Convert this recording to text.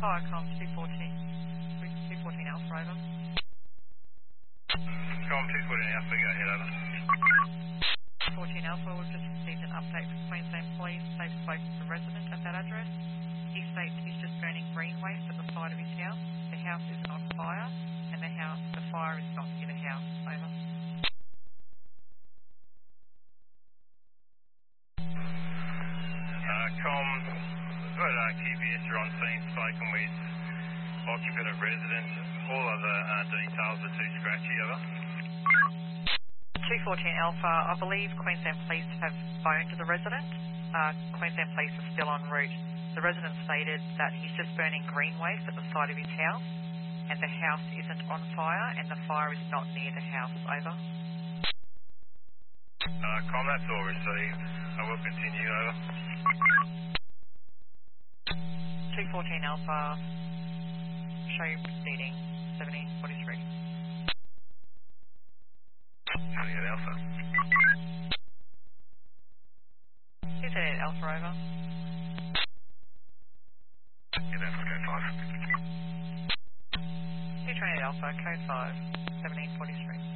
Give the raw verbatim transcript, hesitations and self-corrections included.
Viacom two fourteen, two fourteen Alpha, over. Com two fourteen Alpha, go ahead, over. two fourteen Alpha, we've just received an update from Queensland Police. They've spoken to the resident at that address. He states he's just burning green waste at the side of his house. The house is on fire, and the house, the fire is not near the house, over. Uh, Com, we've got uh, Q P S are on scene, spoken with occupant of resident. All other uh, details are too scratchy, over. two fourteen Alpha, I believe Queensland Police have phoned the resident. Uh, Queensland Police are still en route. The resident stated that he's just burning green waste at the side of his house, and the house isn't on fire, and the fire is not near the house, over. Uh, Com, that's all received. I will continue, over. two fourteen Alpha, show proceeding, seventeen forty-three. Juliet Alpha. two thirty-eight Alpha, over. Get Alpha, code five. two twenty-eight Alpha, code five, seventeen forty-three.